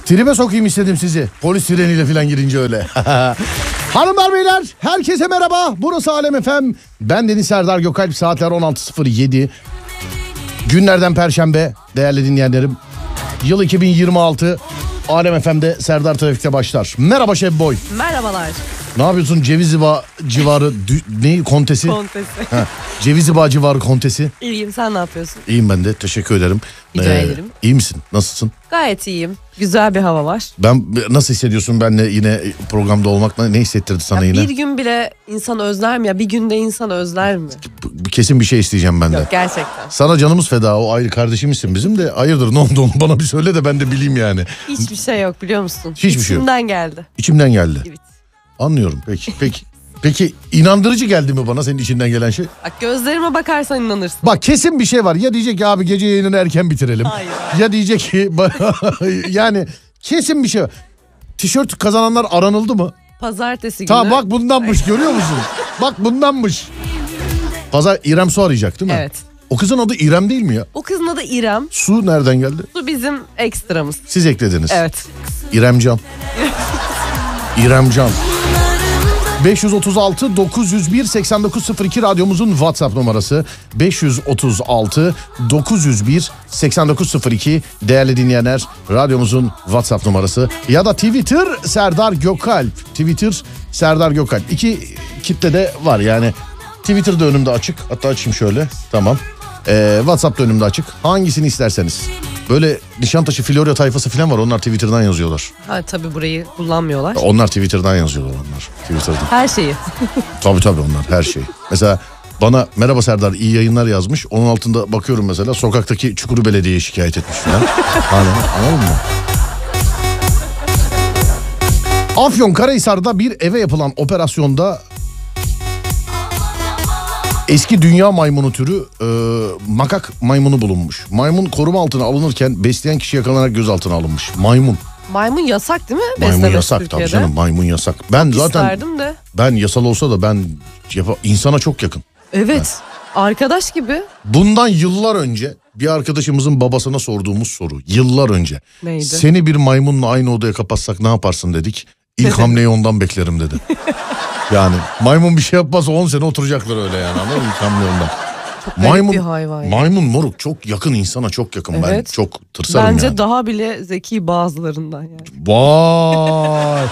Tribe sokayım istedim sizi. Polis sireniyle falan girince öyle. Hanımlar beyler herkese merhaba. Burası Alem FM. Ben Deniz Serdar Gökalp. Saatler 16.07. Günlerden Perşembe değerli dinleyenlerim. Yıl 2026. Alem FM'de Serdar Trafik'te başlar. Merhaba Şef Boy. Merhabalar. Ne yapıyorsun? Cevizliğ civarı ne kontesi? Kontesi. Cevizliğ civarı kontesi. İyiyim, sen ne yapıyorsun? İyiyim ben de, teşekkür ederim. Rica ederim. İyi misin? Nasılsın? Gayet iyiyim. Güzel bir hava var. Nasıl hissediyorsun benle yine programda olmakla? Ne hissettirdi sana yine? Bir gün bile insan özler mi ya? Bir günde insan özler mi? Kesin bir şey isteyeceğim benden. Yok, gerçekten. Sana canımız feda, o ayrı kardeşimizsin bizim de. Hayırdır, ne oldu onu bana bir söyle de ben de bileyim yani. Hiçbir şey yok, biliyor musun? Hiçbir şey yok. İçimden geldi. İçimden geldi. Evet. Anlıyorum, peki inandırıcı geldi mi bana senin içinden gelen şey? Bak, gözlerime bakarsan inanırsın. Bak kesin bir şey var. Ya diyecek ki abi gece yayınını erken bitirelim. Hayır. Ya diyecek ki yani kesin bir şey var. Tişört kazananlar aranıldı mı? Pazartesi günü. Tamam bak bundanmış, görüyor musun? Bak bundanmış. Pazar İrem Su arayacak değil mi? Evet. O kızın adı İrem değil mi ya? O kızın adı İrem. Su nereden geldi? Su bizim ekstramız. Siz eklediniz. Evet. İremcan. İremcan. 536 901 8902 radyomuzun WhatsApp numarası. 536 901 8902 değerli dinleyenler, radyomuzun WhatsApp numarası. Ya da Twitter Serdar Gökalp. Twitter Serdar Gökalp. İki kitle de var yani. Twitter'da önümde açık. Hatta açayım şöyle. Tamam. WhatsApp'ta önümde açık. Hangisini isterseniz. Böyle Nişantaşı Florya tayfası falan var. Onlar Twitter'dan yazıyorlar. Ha tabii, burayı kullanmıyorlar. Onlar Twitter'dan yazıyorlar onlar. Twitter'dan. Her şeyi. Tabii onlar her şey. Mesela bana merhaba Serdar iyi yayınlar yazmış. Onun altında bakıyorum mesela sokaktaki Çukuru Belediye'ye şikayet etmiş falan. Anladın mı? Afyonkarahisar'da bir eve yapılan operasyonda eski dünya maymunu türü makak maymunu bulunmuş. Maymun koruma altına alınırken besleyen kişi yakalanarak gözaltına alınmış. Maymun yasak değil mi? Maymun Beslemesi yasak Türkiye'de. tabii canım, maymun yasak. Ben zaten İsterdim de. ben yasal olsa da ben insana çok yakın. Evet. Arkadaş gibi. Bundan yıllar önce bir arkadaşımızın babasına sorduğumuz soru. Yıllar önce. Neydi? Seni bir maymunla aynı odaya kapatsak ne yaparsın dedik. İlk hamleyi ondan beklerim dedi. Yani maymun bir şey yapmazsa 10 sene oturacaklar öyle yani, anladın mı? İlk hamle ondan. Çok garip bir hayvan. Maymun moruk çok yakın, insana çok yakın. Evet. Ben çok tırsarım bence yani. Daha bile zeki bazılarından yani. Vay.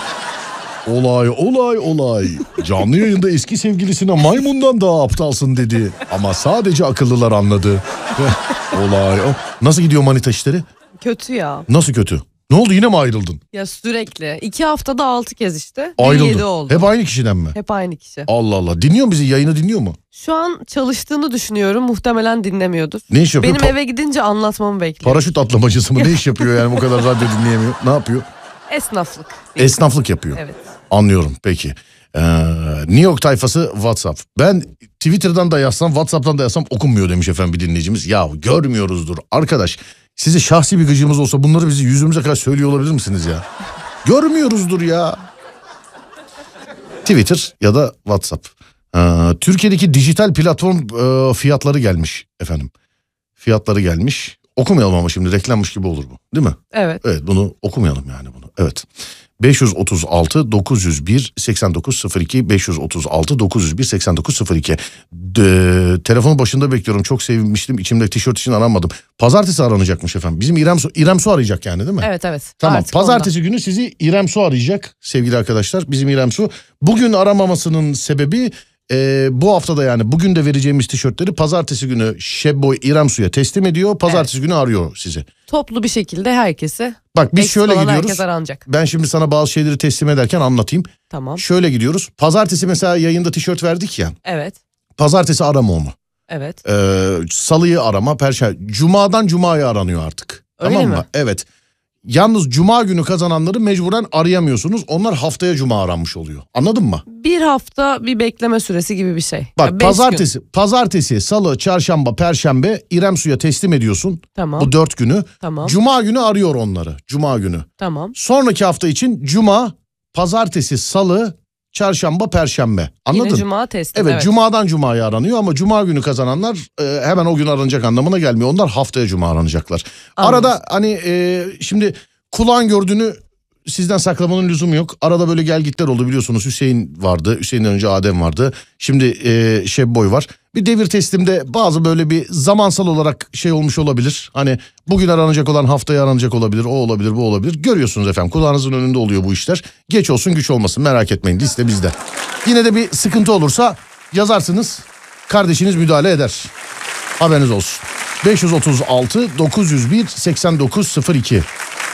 Olay. Canlı yayında eski sevgilisine maymundan daha aptalsın dedi. Ama sadece akıllılar anladı. Olay. Nasıl gidiyor manita işleri? Kötü ya. Nasıl kötü? Ne oldu, yine mi ayrıldın? Ya sürekli. 2 haftada 6 kez işte. Ayrıldın. 7 oldu. Hep aynı kişiden mi? Hep aynı kişi. Allah Allah. Dinliyor mu bizi? Yayını dinliyor mu? Şu an çalıştığını düşünüyorum. Muhtemelen dinlemiyordur. Ne iş yapıyor? Benim eve gidince anlatmamı bekliyor. Paraşüt atlamacısı mı? Ne iş yapıyor yani, bu kadar radyo dinleyemiyor? Ne yapıyor? Esnaflık. Esnaflık yapıyor. Evet. Anlıyorum peki. New York tayfası WhatsApp. Ben Twitter'dan da yazsam WhatsApp'tan da yazsam okunmuyor demiş efendim bir dinleyicimiz. Ya görmüyoruzdur arkadaş. Size şahsi bir gıcımız olsa bunları bizi yüzümüze karşı söylüyor olabilir misiniz ya? Görmüyoruzdur ya. Twitter ya da WhatsApp. Türkiye'deki dijital platform fiyatları gelmiş efendim. Fiyatları gelmiş. Okumayalım ama şimdi reklammış gibi olur bu, değil mi? Evet. Evet, bunu okumayalım yani bunu. Evet. 536 901 8902 536 901 8902 telefonun başında bekliyorum, çok sevinmiştim, içimde tişört için aranmadım. Pazartesi aranacakmış efendim, bizim İrem Su arayacak yani, değil mi? Evet. Tamam, Artık pazartesi ondan. günü sizi İrem Su arayacak sevgili arkadaşlar, bizim İrem Su. Bugün aramamasının sebebi bu haftada yani bugün de vereceğimiz tişörtleri pazartesi günü Şebboy İrem Su'ya teslim ediyor. Pazartesi günü arıyor sizi. Toplu bir şekilde herkesi. Bak biz şöyle gidiyoruz. Herkes aranacak. Ben şimdi sana bazı şeyleri teslim ederken anlatayım. Tamam. Şöyle gidiyoruz. Pazartesi mesela yayında tişört verdik ya. Evet. Pazartesi arama onu. Evet. Salıyı arama, Perşembe. Cuma'dan Cuma'ya aranıyor artık. Öyle tamam mı? mi? Evet. Yalnız Cuma günü kazananları mecburen arayamıyorsunuz. Onlar haftaya Cuma aranmış oluyor. Anladın mı? Bir hafta bir bekleme süresi gibi bir şey. Bak Ya 5 pazartesi, salı, çarşamba, perşembe İrem Su'ya teslim ediyorsun. Tamam. Bu 4 günü. Tamam. Cuma günü arıyor onları. Cuma günü. Tamam. Sonraki hafta için Cuma, pazartesi, salı, çarşamba, perşembe. Anladın? Yine Cuma teslim. Evet, Cuma'dan Cuma'ya aranıyor ama Cuma günü kazananlar hemen o gün aranacak anlamına gelmiyor. Onlar haftaya Cuma aranacaklar. Anladım. Arada hani şimdi Kulağın gördüğünü sizden saklamanın lüzumu yok. Arada böyle gelgitler oldu biliyorsunuz. Hüseyin vardı. Hüseyin'den önce Adem vardı. Şimdi Şebboy var. Bir devir teslimde bazı böyle bir zamansal olarak şey olmuş olabilir. Hani bugün aranacak olan haftaya aranacak olabilir. O olabilir, bu olabilir. Görüyorsunuz efendim, kulağınızın önünde oluyor bu işler. Geç olsun güç olmasın, merak etmeyin, liste bizde. Yine de bir sıkıntı olursa yazarsınız. Kardeşiniz müdahale eder. Haberiniz olsun. 536 901 8902.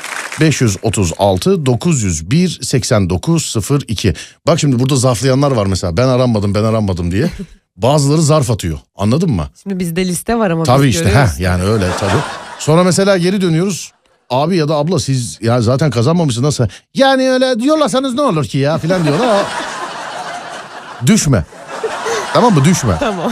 536 901 8902. Bak şimdi burada zarflayanlar var mesela. Ben aranmadım diye. Bazıları zarf atıyor. Anladın mı? Şimdi bizde liste var ama tabii biz işte yani öyle tabii. Sonra mesela geri dönüyoruz. Abi ya da abla siz ya zaten kazanmamışsınız, nasıl? Yani öyle yollasanız ne olur ki ya filan diyorlar. Düşme. Tamam mı? Düşme. Tamam.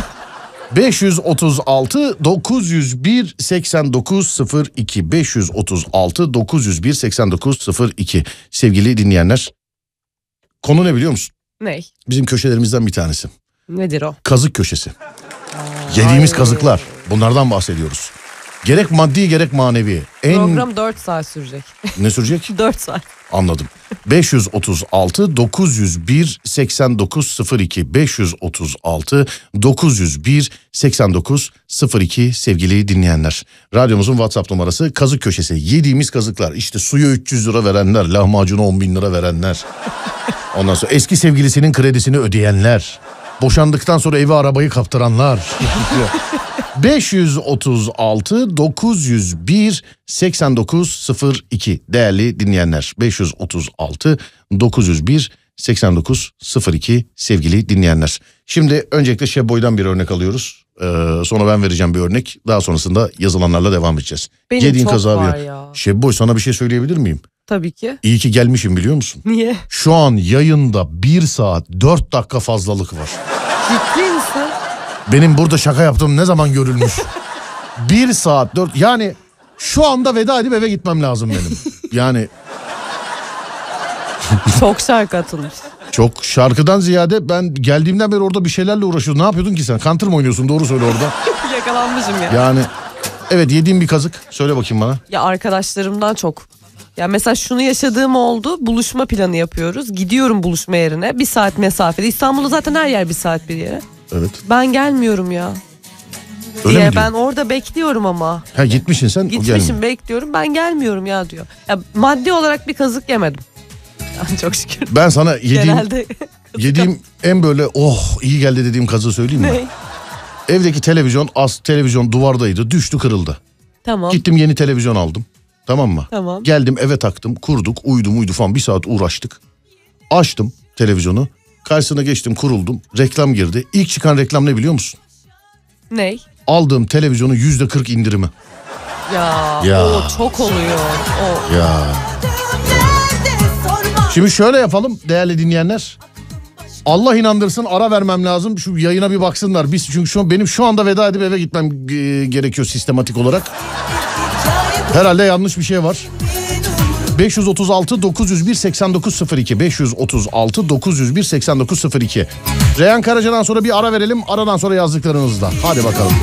536 901 8902 536 901 8902. Sevgili dinleyenler, konu ne biliyor musun? Ne? Bizim köşelerimizden bir tanesi. Nedir o? Kazık köşesi. Yediğimiz kazıklar, bunlardan bahsediyoruz. Gerek maddi gerek manevi. Program 4 saat sürecek. Ne sürecek? 4 saat. Anladım. 536 901 8902 536 901 8902 sevgili dinleyenler. Radyomuzun WhatsApp numarası, kazık köşesi. Yediğimiz kazıklar, işte suya 300 lira verenler, lahmacuna 10 bin lira verenler. Ondan sonra eski sevgilisinin kredisini ödeyenler, boşandıktan sonra evi arabayı kaptıranlar. 536 901 8902 değerli dinleyenler. 536 901 8902 sevgili dinleyenler. Şimdi öncelikle Şebboy'dan bir örnek alıyoruz. Sonra ben vereceğim bir örnek. Daha sonrasında yazılanlarla devam edeceğiz. Benim Yediğin çok kaza var bir... ya. Şebboy, sana bir şey söyleyebilir miyim? Tabii ki. İyi ki gelmişim biliyor musun? Niye? Şu an yayında 1 saat 4 dakika fazlalık var. Ciddi misin? Benim burada şaka yaptığım ne zaman görülmüş? 1 saat 4, yani şu anda veda edip eve gitmem lazım benim. Yani Çok şarkı atılmış. çok, şarkıdan ziyade ben geldiğimden beri orada bir şeylerle uğraşıyordum. Ne yapıyordun ki sen? Counter mı oynuyorsun? Doğru söyle orada. Yakalanmışım ya. Yani evet, yediğim bir kazık. Söyle bakayım bana. Ya arkadaşlarımdan çok. Ya mesela şunu yaşadığım oldu. Buluşma planı yapıyoruz. Gidiyorum buluşma yerine. 1 saat mesafede. İstanbul'da zaten her yer 1 saat bir yere. Evet. Ben gelmiyorum ya. Öyle diye mi ben diyor? orada bekliyorum ama. Ha, gitmişsin sen. Gitmişim, bekliyorum, ben gelmiyorum ya diyor. Ya maddi olarak bir kazık yemedim. Çok şükür. Ben sana Genelde yediğim en böyle oh iyi geldi dediğim kazığı söyleyeyim mi? Ne? Evdeki televizyon duvardaydı, düştü, kırıldı. Tamam. Gittim yeni televizyon aldım. Tamam mı? Tamam. Geldim eve taktım, kurduk, uydu falan, 1 saat uğraştık. Açtım televizyonu, karşısına geçtim, kuruldum, reklam girdi. İlk çıkan reklam ne biliyor musun? Ney? Aldığım televizyonu %40 indirimi. Ya. O çok oluyor. O. Ya. Şimdi şöyle yapalım değerli dinleyenler. Allah inandırsın, ara vermem lazım. Şu yayına bir baksınlar. Çünkü benim şu anda veda edip eve gitmem gerekiyor sistematik olarak. Herhalde yanlış bir şey var. 536 901 8902 536 901 8902. Reyhan Karaca'dan sonra bir ara verelim. Aradan sonra yazdıklarınızda. Hadi bakalım.